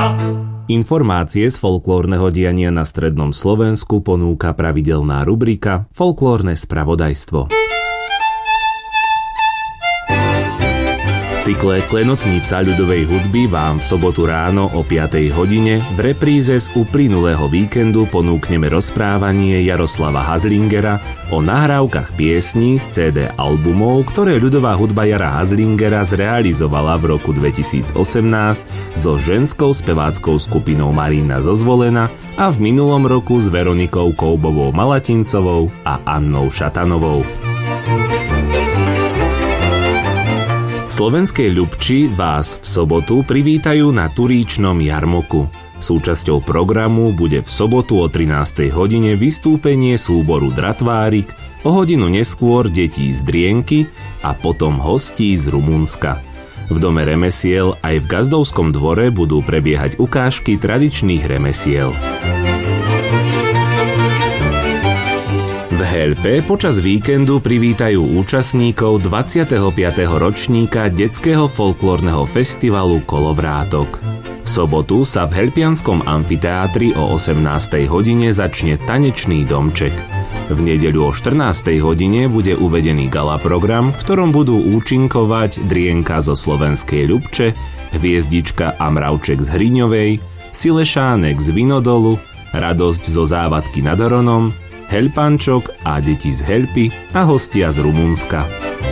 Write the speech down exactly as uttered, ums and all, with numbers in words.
Informácie z folklórneho diania na strednom Slovensku ponúka pravidelná rubrika Folklórne spravodajstvo. V cykle Klenotnica ľudovej hudby vám v sobotu ráno o piatej hodine v repríze z uplynulého víkendu ponúkneme rozprávanie Jaroslava Hazlingera o nahrávkach piesní z cé dé albumov, ktoré ľudová hudba Jara Hazlingera zrealizovala v roku dvetisícosemnásť so ženskou speváckou skupinou Marina zo Zvolena a v minulom roku s Veronikou Koubovou Malatincovou a Annou Šatanovou. Slovenské Ľubči vás v sobotu privítajú na Turíčnom jarmoku. Súčasťou programu bude v sobotu o trinástej hodine vystúpenie súboru Dratvárik, o hodinu neskôr detí z Drienky a potom hostí z Rumunska. V Dome remesiel aj v Gazdovskom dvore budú prebiehať ukážky tradičných remesiel. V Helpe počas víkendu privítajú účastníkov dvadsiateho piateho ročníka detského folklórneho festivalu Kolovrátok. V sobotu sa v Helpianskom amfiteátri o osemnástej hodine začne tanečný domček. V nedeľu o štrnástej hodine bude uvedený gala program, v ktorom budú účinkovať Drienka zo Slovenskej Ľubče, Hviezdička a Mravček z Hriňovej, Silešánek z Vinodolu, Radosť zo Závadky nad Hronom, Helpančok a deti z Helpy a hostia z Rumunska.